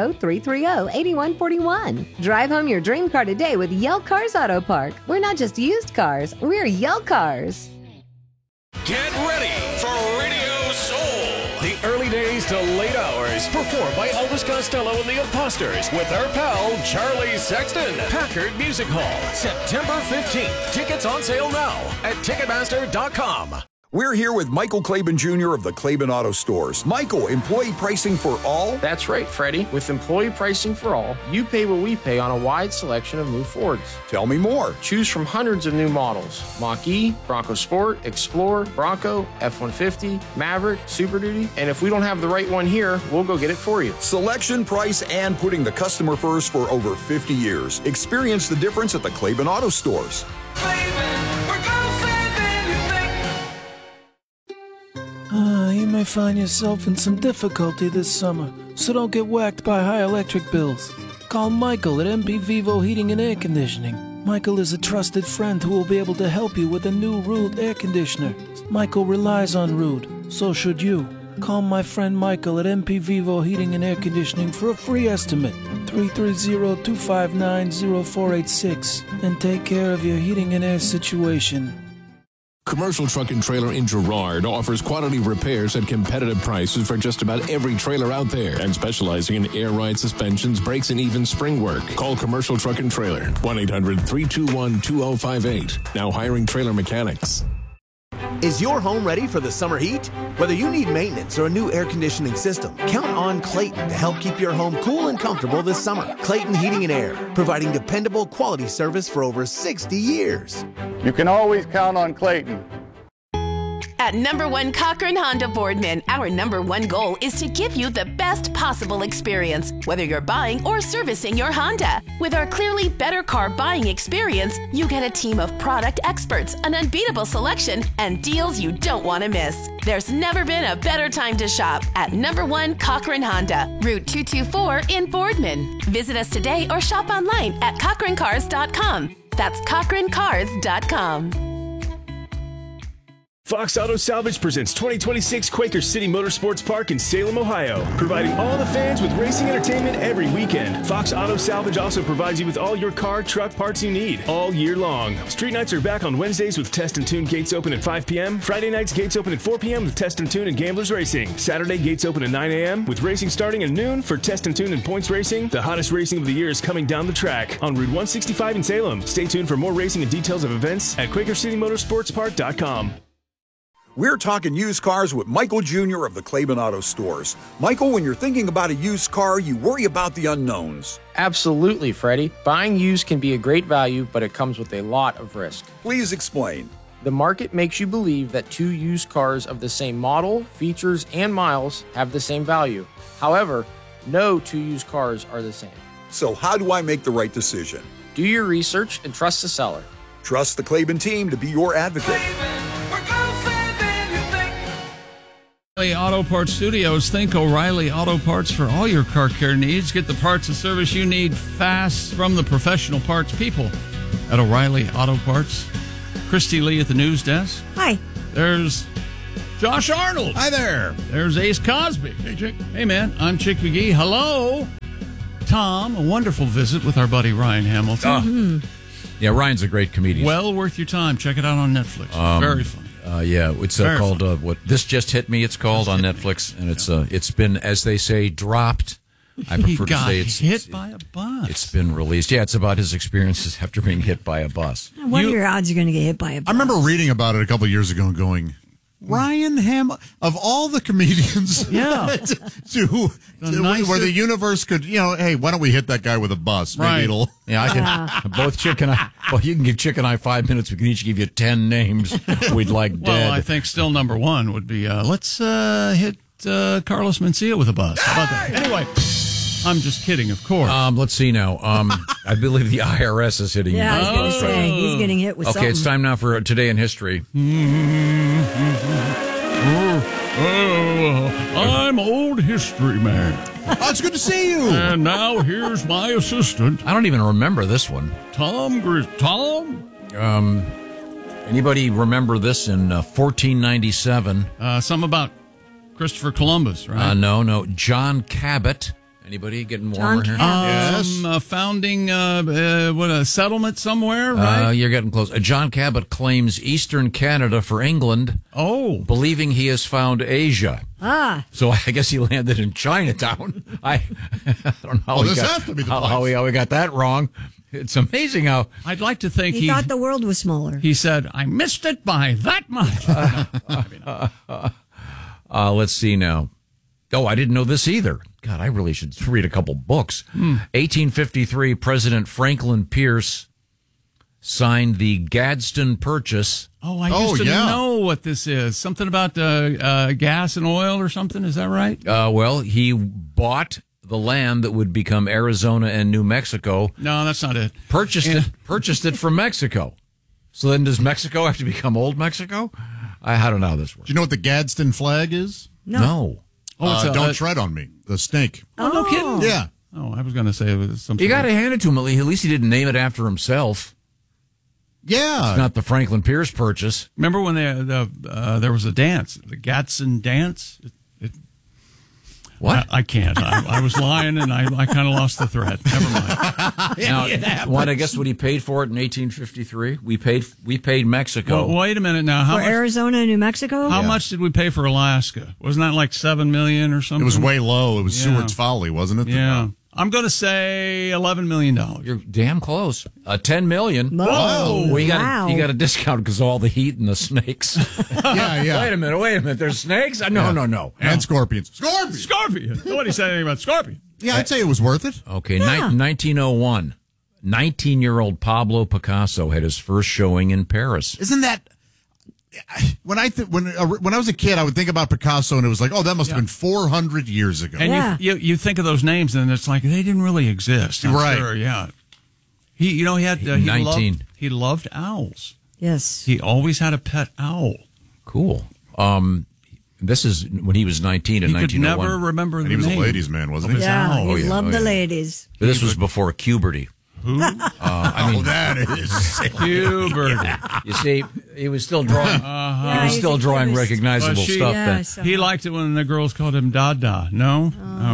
330-330-8141. Drive home your dream car today with Yell Cars Auto Park. We're not just used cars, we're Yell Cars. Get ready for Radio Soul. The early days to late hours, performed by Elvis Costello and the Imposters with our pal Charlie Sexton. Packard Music Hall, September 15th. Tickets on sale now at Ticketmaster.com. We're here with Michael Claiborne Jr. of the Claiborne Auto Stores. Michael, employee pricing for all? That's right, Freddie. With employee pricing for all, you pay what we pay on a wide selection of new Fords. Tell me more. Choose from hundreds of new models: Mach-E, Bronco Sport, Explorer, Bronco, F-150, Maverick, Super Duty. And if we don't have the right one here, we'll go get it for you. Selection, price, and putting the customer first for over 50 years. Experience the difference at the Claiborne Auto Stores. You may find yourself in some difficulty this summer, so don't get whacked by high electric bills. Call Michael at MP Vivo Heating and Air Conditioning. Michael is a trusted friend who will be able to help you with a new Rude air conditioner. Michael relies on Rude, so should you. Call my friend Michael at MP Vivo Heating and Air Conditioning for a free estimate, 330-259-0486, and take care of your heating and air situation. Commercial Truck and Trailer in Girard offers quality repairs at competitive prices for just about every trailer out there, and specializing in air ride suspensions, brakes, and even spring work. Call Commercial Truck and Trailer, 1-800-321-2058. Now hiring trailer mechanics. Is your home ready for the summer heat? Whether you need maintenance or a new air conditioning system, count on Clayton to help keep your home cool and comfortable this summer. Clayton Heating and Air, providing dependable quality service for over 60 years. You can always count on Clayton. At Number 1 Cochran Honda Boardman, our number one goal is to give you the best possible experience, whether you're buying or servicing your Honda. With our clearly better car buying experience, you get a team of product experts, an unbeatable selection, and deals you don't want to miss. There's never been a better time to shop at Number 1 Cochran Honda, Route 224 in Boardman. Visit us today or shop online at CochranCars.com. That's CochranCars.com. Fox Auto Salvage presents 2026 Quaker City Motorsports Park in Salem, Ohio, providing all the fans with racing entertainment every weekend. Fox Auto Salvage also provides you with all your car, truck parts you need all year long. Street nights are back on Wednesdays with Test and Tune gates open at 5 p.m. Friday nights gates open at 4 p.m. with Test and Tune and Gamblers Racing. Saturday gates open at 9 a.m. with racing starting at noon for Test and Tune and Points Racing. The hottest racing of the year is coming down the track on Route 165 in Salem. Stay tuned for more racing and details of events at QuakerCityMotorsportsPark.com. We're talking used cars with Michael Jr. of the Claiborne Auto Stores. Michael, when you're thinking about a used car, you worry about the unknowns. Absolutely, Freddie. Buying used can be a great value, but it comes with a lot of risk. Please explain. The market makes you believe that two used cars of the same model, features, and miles have the same value. However, no two used cars are the same. So how do I make the right decision? Do your research and trust the seller. Trust the Klaben team to be your advocate. O'Reilly Auto Parts Studios. Think O'Reilly Auto Parts for all your car care needs. Get the parts and service you need fast from the professional parts people at O'Reilly Auto Parts. Christy Lee at the news desk. Hi. There's Josh Arnold. Hi there. There's Ace Cosby. Hey, Chick. Hey, man. I'm Chick McGee. Hello. Tom, a wonderful visit with our buddy Ryan Hamilton. Yeah, Ryan's a great comedian. Well worth your time. Check it out on Netflix. Very funny. Yeah, it's called what? This Just Hit Me. It's called on Netflix, and it's been, as they say, dropped. I prefer to say it's hit by a bus. It's been released. Yeah, it's about his experiences after being hit by a bus. What are your odds you're going to get hit by a bus? I remember reading about it a couple of years ago and going, Ryan Hamilton, of all the comedians, yeah, where the universe could, hey, why don't we hit that guy with a bus? Maybe right. it'll. Yeah, I can. Both Chick and I. Well, you can give Chick and I 5 minutes. We can each give you 10 names we'd like dead. Well, I think still number one would be let's hit Carlos Mencia with a bus. How about that? Anyway, I'm just kidding, of course. Let's see now. I believe the IRS is hitting. Yeah, I was going to say he's getting hit with something. Okay, it's time now for Today in History. I'm old history man. Oh, it's good to see you. And now here's my assistant. I don't even remember this one. Tom. Anybody remember this in 1497? Something about Christopher Columbus, right? No. John Cabot. Anybody getting warmer here? Yes. Founding a settlement somewhere, right? You're getting close. John Cabot claims Eastern Canada for England. Oh. Believing he has found Asia. So I guess he landed in Chinatown. I don't know how he got that wrong. It's amazing how... I'd like to think he thought the world was smaller. He said, I missed it by that much. Let's see now. Oh, I didn't know this either. God, I really should read a couple books. 1853, President Franklin Pierce signed the Gadsden Purchase. Oh, I used to know what this is. Something about gas and oil or something. Is that right? Well, he bought the land that would become Arizona and New Mexico. No, that's not it. Purchased it from Mexico. So then does Mexico have to become Old Mexico? I don't know how this works. Do you know what the Gadsden flag is? No. Oh, don't tread on me. The snake. Oh, no kidding. Yeah. Oh, I was going to say it was something. You got to hand it to him. At least he didn't name it after himself. Yeah. It's not the Franklin Pierce Purchase. Remember when there was a dance, the Gadsden dance? What? I can't. I was lying, and I kind of lost the thread. Never mind. Now, I guess what he paid for it in 1853? We paid Mexico. Well, wait a minute now. How much, Arizona and New Mexico? How much did we pay for Alaska? Wasn't that like $7 million or something? It was way low. It was Seward's Folly, wasn't it? Yeah. I'm going to say $11 million. You're damn close. $10 million. Whoa. Well, you got a discount because of all the heat and the snakes. Yeah. Wait a minute. There's snakes? No. And scorpions. Scorpion. Nobody said anything about scorpion. Yeah, I'd say it was worth it. Okay, 1901. 19-year-old Pablo Picasso had his first showing in Paris. Isn't that... When I was a kid, I would think about Picasso, and it was like, oh, that must have been 400 years ago. And you think of those names, and it's like they didn't really exist. I'm right? Sure, yeah. He had 19. He loved owls. Yes. He always had a pet owl. Cool. This is when he was 19 in 1901. He could never remember the name. He was a ladies' man, wasn't he? Yeah, he loved the ladies. But this was before puberty. Who? That is puberty. You see, he was still drawing. He was still drawing recognizable stuff. Then he liked it when the girls called him Dada. No.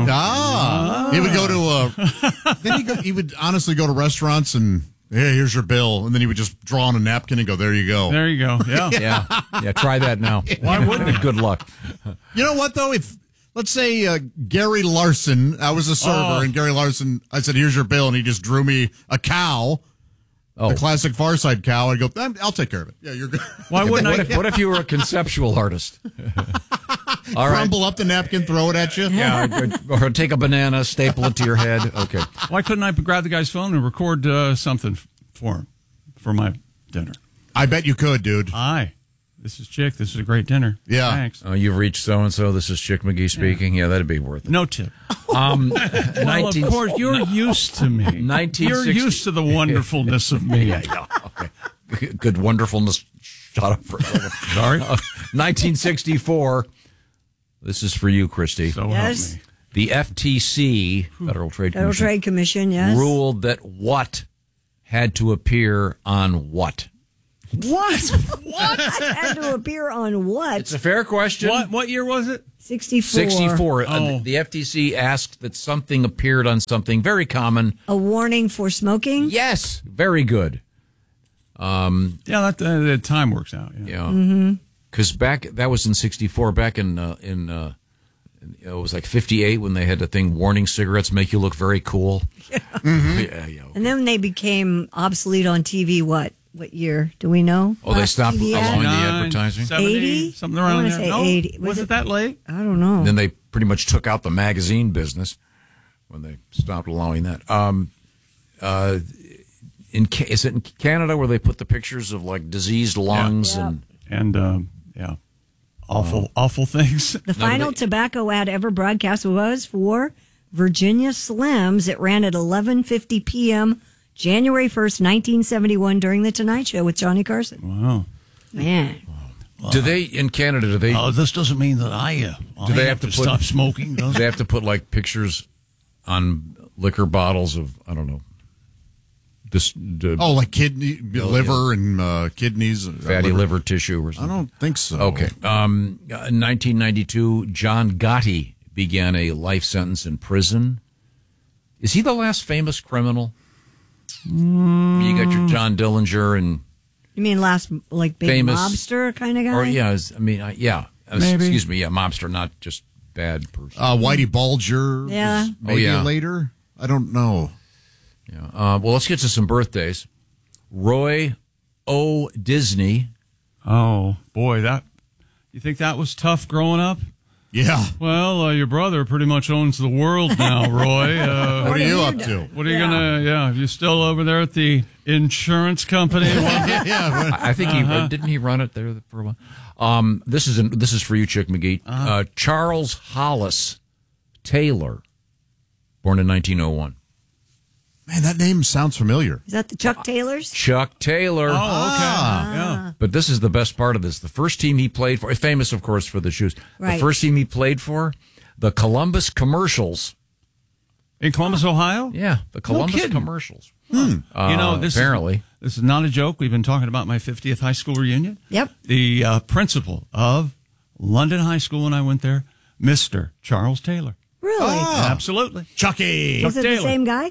He would go to. Then he would honestly go to restaurants and. Yeah, here's your bill, and then he would just draw on a napkin and go, "There you go." There you go. Yeah. Yeah. Try that now. Why wouldn't it? Good luck. You know what though? If let's say Gary Larson, I was a server, and Gary Larson, I said, "Here's your bill," and he just drew me a cow, the classic Far Side cow. I'd go, "I'll take care of it." Yeah, you're good. Why wouldn't I? What if you were a conceptual artist? All right. Crumble up the napkin, throw it at you. Yeah, or take a banana, staple it to your head. Okay. Why couldn't I grab the guy's phone and record something for him for my dinner? I bet you could, dude. Hi. This is Chick. This is a great dinner. Yeah. Thanks. You've reached so-and-so. This is Chick McGee speaking. Yeah, that'd be worth it. No tip. Well, of course, you're used to me. You're used to the wonderfulness of me. Yeah. Okay. Good wonderfulness. Shut up for a second. Sorry. 1964. This is for you, Christy. So Yes. help me. The FTC, Federal Trade Federal Commission, Trade Commission, yes. ruled that what had to appear on what? What? What? Had to appear on what? It's a fair question. What year was it? 64. 64. Oh. The FTC asked that something appeared on something very common. A warning for smoking? Yes. Very good. Yeah, that time works out. Yeah. Because that was in 64. Back in it was like 58 when they had the thing, warning cigarettes make you look very cool. Yeah. Yeah. And then they became obsolete on TV, what year? Do we know? Oh, they stopped TV ad? allowing the advertising? 80? Something I around want to there. say No? 80. Was it that late? I don't know. Then they pretty much took out the magazine business when they stopped allowing that. Is it in Canada where they put the pictures of like diseased lungs and awful things? The final tobacco ad ever broadcast was for Virginia Slims. It ran at 11:50 p.m. January 1st, 1971 during The Tonight Show with Johnny Carson. Wow. Man. Do they in Canada? Do they? Oh, this doesn't mean that I have to stop smoking. Do they have to put like pictures on liquor bottles of I don't know. Like kidney, liver, and kidneys, fatty liver tissue or something. I don't think so. Okay. 1992, John Gotti began a life sentence in prison. Is he the last famous criminal? You got your John Dillinger and You mean last, like, big famous mobster kind of guy? Or yeah, yeah. Maybe. Excuse me, yeah, mobster, not just bad person. Whitey Bulger. Yeah. Was maybe later. I don't know. Yeah. Well, let's get to some birthdays. Roy O. Disney. Oh boy, you think that was tough growing up? Yeah. Well, your brother pretty much owns the world now, Roy. What are you up to? What are you gonna? Yeah, you still over there at the insurance company? Yeah, I think didn't he run it there for a while? This is for you, Chick McGee. Charles Hollis Taylor, born in 1901. Man, that name sounds familiar. Is that the Chuck Taylors? Chuck Taylor. Oh, okay. Yeah. But this is the best part of this. The first team he played for, famous, of course, for the shoes. Right. The first team he played for, the Columbus Commercials. In Columbus, Ohio? Yeah, the Columbus kidding. Commercials. This is not a joke. We've been talking about my 50th high school reunion. Yep. The principal of London High School when I went there, Mr. Charles Taylor. Really? Absolutely. Chucky. Is it the same guy?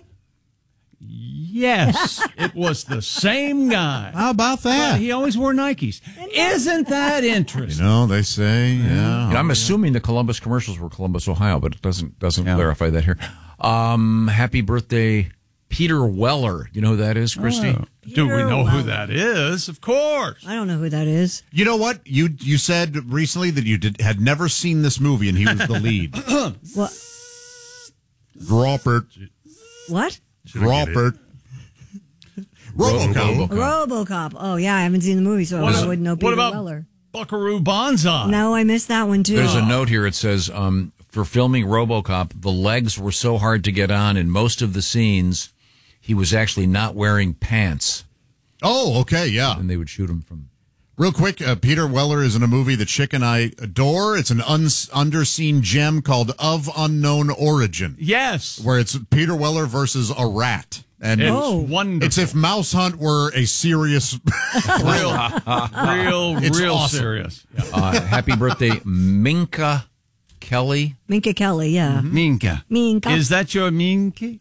Yes, it was the same guy. How about that? Well, he always wore Nikes. Isn't that interesting? They say, yeah. I'm assuming the Columbus Commercials were Columbus, Ohio, but it doesn't clarify that here. Happy birthday, Peter Weller. You know who that is, Christy? Do we know who that is? Of course. I don't know who that is. You know what? You said recently that you had never seen this movie, and he was the lead. What? Drop it. What? Drop it. RoboCop. RoboCop. Oh, yeah, I haven't seen the movie, so I wouldn't know Peter what about Weller. Buckaroo Banzai? No, I missed that one, too. There's a note here. It says, for filming RoboCop, the legs were so hard to get on in most of the scenes, he was actually not wearing pants. Oh, okay, yeah. And they would shoot him from... Real quick, Peter Weller is in a movie that Chick and I adore. It's an underseen gem called Of Unknown Origin. Yes. Where it's Peter Weller versus a rat. And it's wonderful. It's if Mouse Hunt were a serious real awesome. serious. Yeah. Happy birthday, Minka Kelly. Minka Kelly, yeah. Minka. Is that your Minky?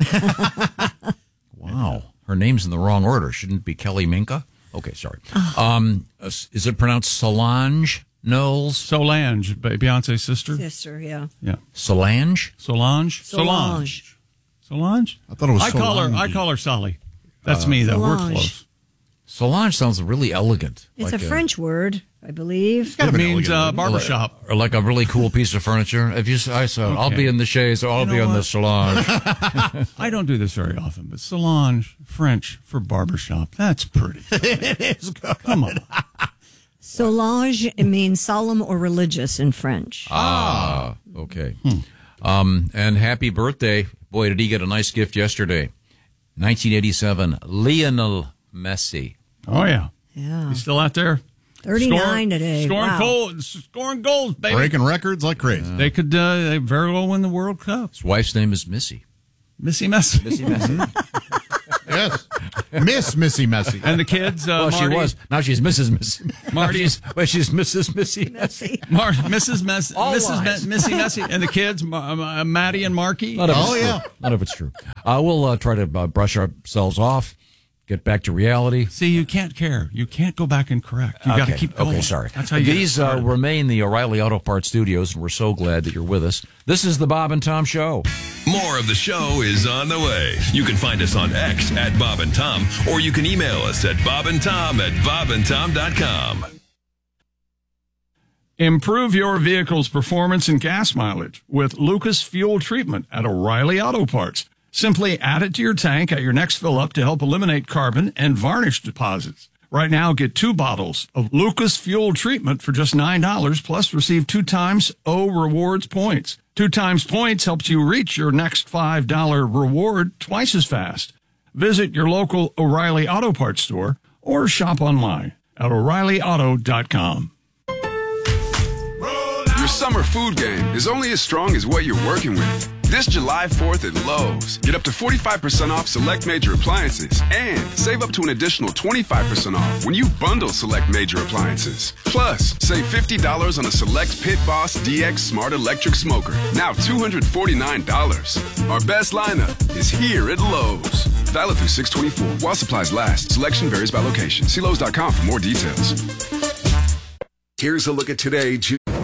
Wow. Her name's in the wrong order. Shouldn't it be Kelly Minka? Okay, sorry. Is it pronounced Solange Knowles? Solange, Beyonce's sister. Sister, yeah. Yeah. Solange? Solange? Solange? I thought it was I call her Sally. That's me, though. Solange. We're close. Solange sounds really elegant. It's a French word. I believe. It means barbershop. Or like a really cool piece of furniture. I'll be in the chaise or I'll be on the salon. I don't do this very often, but salon, French for barbershop. That's pretty. It is good. Come on. Solange, it means solemn or religious in French. Okay. And happy birthday. Boy, did he get a nice gift yesterday. 1987, Lionel Messi. Oh, yeah. Yeah. He's still out there. 39 today. Scoring goals, baby. Breaking records like crazy. They could they very well win the World Cup. His wife's name is Missy. Missy Messi. Missy Messi. Yes. Miss Missy Messi. And the kids, well, Marty, she was. Now she's Mrs. Missy. Marty's. She's Mrs. Missy. Mrs. Missy Messi. And the kids, Maddie and Marky. None of it's true. We'll try to brush ourselves off. Get back to reality. See, you can't care. You can't go back and correct. You got to keep going. Okay, sorry. That's how you These remain the O'Reilly Auto Parts studios, and we're so glad that you're with us. This is the Bob and Tom Show. More of the show is on the way. You can find us on X at Bob and Tom, or you can email us at bobandtom@bobandtom.com. Improve your vehicle's performance and gas mileage with Lucas Fuel Treatment at O'Reilly Auto Parts. Simply add it to your tank at your next fill-up to help eliminate carbon and varnish deposits. Right now, get 2 bottles of Lucas Fuel Treatment for just $9, plus receive 2 times O Rewards points. 2 times points helps you reach your next $5 reward twice as fast. Visit your local O'Reilly Auto Parts store or shop online at O'ReillyAuto.com. Your summer food game is only as strong as what you're working with. This July 4th at Lowe's, get up to 45% off select major appliances and save up to an additional 25% off when you bundle select major appliances. Plus, save $50 on a select Pit Boss DX Smart Electric Smoker, now $249. Our best lineup is here at Lowe's. Valid through 6/24 while supplies last. Selection varies by location. See Lowe's.com for more details. Here's a look at today.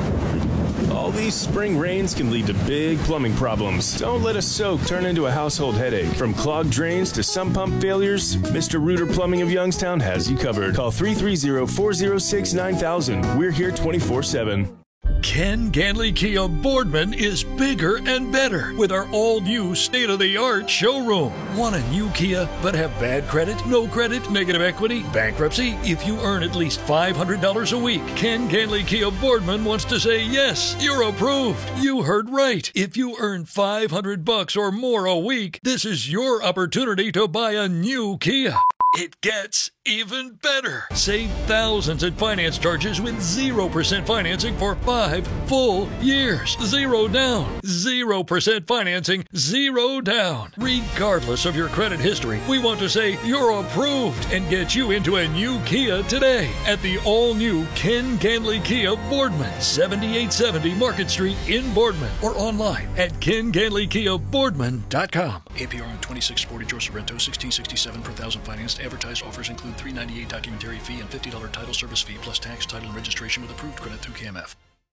All these spring rains can lead to big plumbing problems. Don't let a soak turn into a household headache. From clogged drains to sump pump failures, Mr. Rooter Plumbing of Youngstown has you covered. Call 330-406-9000. We're here 24/7. Ken Ganley Kia Boardman is bigger and better with our all-new state-of-the-art showroom. Want a new Kia but have bad credit, no credit, negative equity, bankruptcy? If you earn at least $500 a week, Ken Ganley Kia Boardman wants to say, yes, you're approved. You heard right. If you earn $500 or more a week, this is your opportunity to buy a new Kia. It gets even better. Save thousands in finance charges with 0% financing for 5 full years. 0 down. 0% financing, 0 down. Regardless of your credit history, we want to say you're approved and get you into a new Kia today at the all-new Ken Ganley Kia Boardman, 7870 Market Street in Boardman, or online at KenGanleyKiaBoardman.com. APR on 2640 George Sorrento, 1667 per thousand financed. Advertised offers include $398 documentary fee and $50 title service fee plus tax, title, and registration with approved credit through KMF.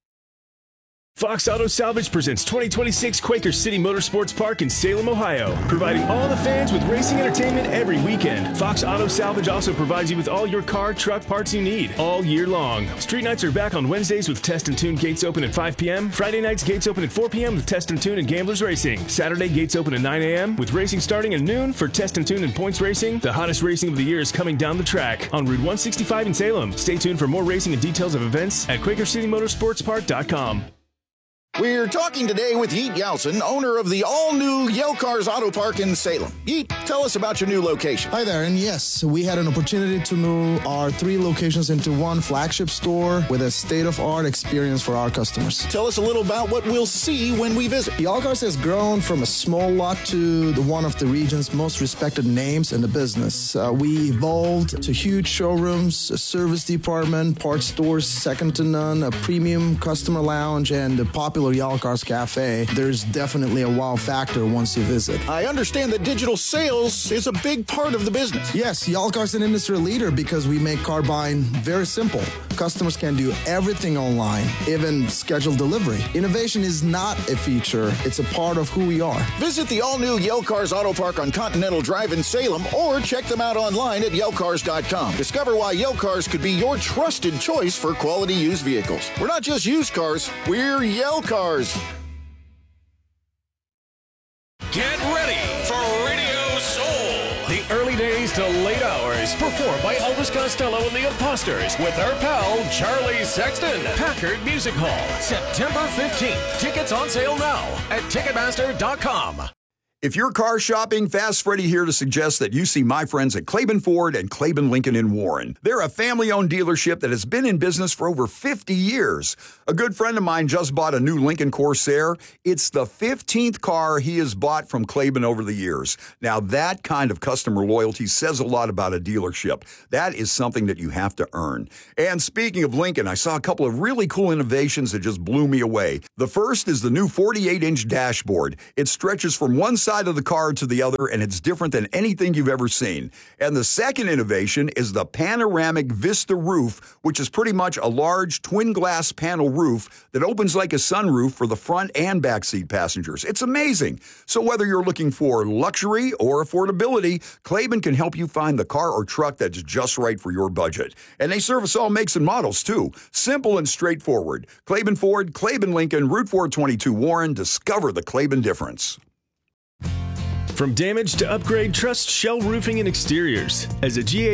Fox Auto Salvage presents 2026 Quaker City Motorsports Park in Salem, Ohio, providing all the fans with racing entertainment every weekend. Fox Auto Salvage also provides you with all your car, truck parts you need all year long. Street nights are back on Wednesdays with Test and Tune gates open at 5 p.m. Friday nights gates open at 4 p.m. with Test and Tune and Gamblers Racing. Saturday gates open at 9 a.m. with racing starting at noon for Test and Tune and Points Racing. The hottest racing of the year is coming down the track on Route 165 in Salem. Stay tuned for more racing and details of events at QuakerCityMotorsportsPark.com. We're talking today with Yeet Yeltsin, owner of the all-new Yale Cars Auto Park in Salem. Yeet, tell us about your new location. Hi there, and yes, we had an opportunity to move our 3 locations into one flagship store with a state-of-art experience for our customers. Tell us a little about what we'll see when we visit. Yale Cars has grown from a small lot to one of the region's most respected names in the business. We evolved to huge showrooms, a service department, parts stores second to none, a premium customer lounge, and a popular popular Yellow Cars Cafe, there's definitely a wow factor once you visit. I understand that digital sales is a big part of the business. Yes, Yellow Cars is an industry leader because we make car buying very simple. Customers can do everything online, even schedule delivery. Innovation is not a feature, it's a part of who we are. Visit the all-new Yale Cars Auto Park on Continental Drive in Salem or check them out online at yelcars.com. Discover why Yale Cars could be your trusted choice for quality used vehicles. We're not just used cars, we're Yale Cars. Get ready for Radio Soul. The early days to late hours, performed by Elvis Costello and the Imposters with our pal Charlie Sexton. Packard Music Hall, September 15th. Tickets on sale now at Ticketmaster.com. If you're car shopping, Fast Freddy here to suggest that you see my friends at Claiborne Ford and Claiborne Lincoln in Warren. They're a family-owned dealership that has been in business for over 50 years. A good friend of mine just bought a new Lincoln Corsair. It's the 15th car he has bought from Claiborne over the years. Now, that kind of customer loyalty says a lot about a dealership. That is something that you have to earn. And speaking of Lincoln, I saw a couple of really cool innovations that just blew me away. The first is the new 48-inch dashboard. It stretches from one side of the car to the other, and it's different than anything you've ever seen. And the second innovation is the panoramic Vista roof, which is pretty much a large twin glass panel roof that opens like a sunroof for the front and back seat passengers. It's amazing. So whether you're looking for luxury or affordability, Claiborne can help you find the car or truck that's just right for your budget. And they service all makes and models too. Simple and straightforward. Claiborne Ford, Claiborne Lincoln, Route 422 Warren. Discover the Claiborne difference. From damage to upgrade, trust Shell Roofing and Exteriors. As a GA